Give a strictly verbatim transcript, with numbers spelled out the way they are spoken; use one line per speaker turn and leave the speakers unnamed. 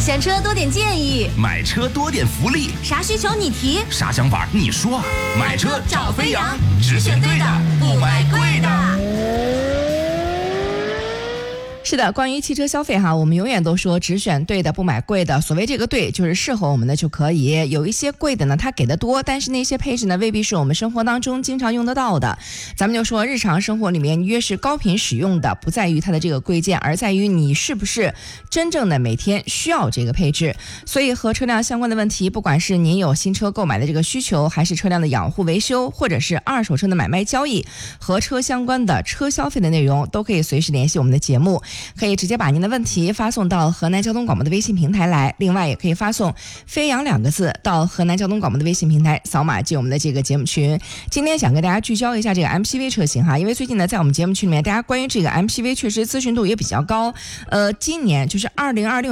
选车多点建议，
买车多点福利，
啥需求你提，
啥想法你说。买车找飞扬，只选对的，不买贵的。
是的，关于汽车消费哈，我们永远都说只选对的，不买贵的。所谓这个对，就是适合我们的就可以。有一些贵的呢，它给的多，但是那些配置呢，未必是我们生活当中经常用得到的。咱们就说日常生活里面越是高频使用的，不在于它的这个贵贱，而在于你是不是真正的每天需要这个配置。所以和车辆相关的问题，不管是您有新车购买的这个需求，还是车辆的养护维修，或者是二手车的买卖交易，和车相关的车消费的内容，都可以随时联系我们的节目。可以直接把您的问题发送到河南交通广播的微信平台来，另外也可以发送飞扬两个字到河南交通广播的微信平台，扫码进我们的这个节目群。今天想跟大家聚焦一下这个 M P V 车型哈，因为最近呢在我们节目群里面，大家关于这个 M P V 确实咨询度也比较高。呃，今年就是二零二六